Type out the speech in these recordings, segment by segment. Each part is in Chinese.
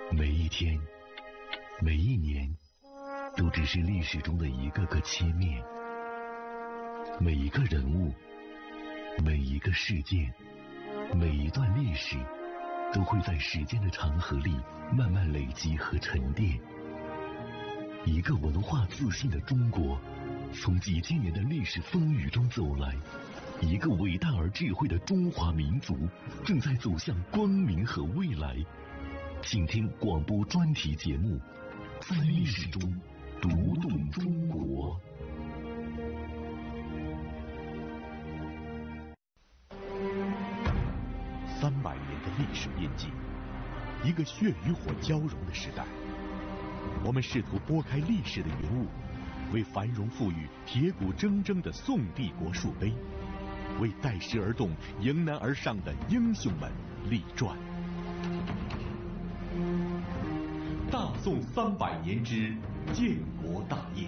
每一天，每一年，都只是历史中的一个个切面。每一个人物，每一个事件，每一段历史，都会在时间的长河里慢慢累积和沉淀。一个文化自信的中国，从几千年的历史风雨中走来。一个伟大而智慧的中华民族，正在走向光明和未来。请听广播专题节目《在历史中读懂中国》。 300年的历史印记，一个血与火交融的时代。我们试图拨开历史的云雾，为繁荣富裕、铁骨铮铮的宋帝国树碑，为带时而动、迎难而上的英雄们立传。大宋300年之建国大业。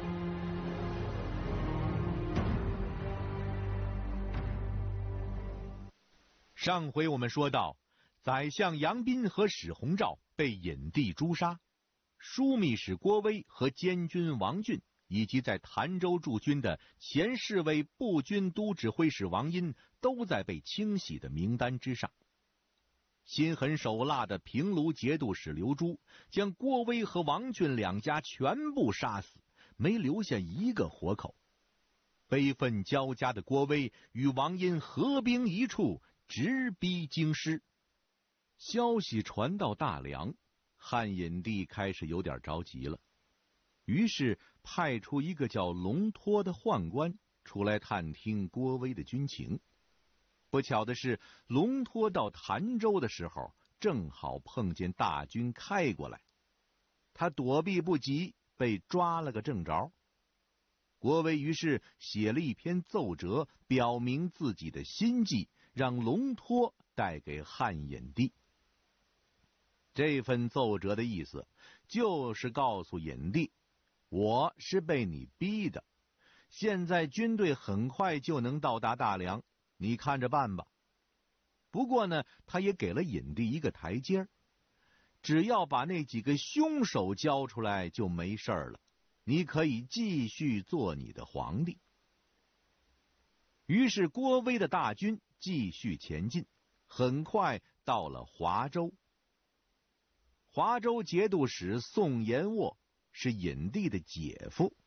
上回我们说到，宰相杨斌和史弘肇被隐帝诛杀，枢密使郭威和监军王俊，以及在潭州驻军的前侍卫步军都指挥使王殷，都在被清洗的名单之上。心狠手辣的平卢节度使刘珠将郭威和王俊两家全部杀死，没留下一个活口。悲愤交加的郭威与王殷合兵一处，直逼京师。消息传到大梁，汉隐帝开始有点着急了，于是派出一个叫龙托的宦官出来探听郭威的军情。不巧的是，龙托到潭州的时候，正好碰见大军开过来，他躲避不及，被抓了个正着。郭威于是写了一篇奏折，表明自己的心迹，让龙托带给汉隐帝。这份奏折的意思就是告诉隐帝，我是被你逼的，现在军队很快就能到达大梁，你看着办吧。不过呢，他也给了隐帝一个台阶，只要把那几个凶手交出来就没事了，你可以继续做你的皇帝。于是郭威的大军继续前进，很快到了华州。华州节度使宋延渥是隐帝的姐夫，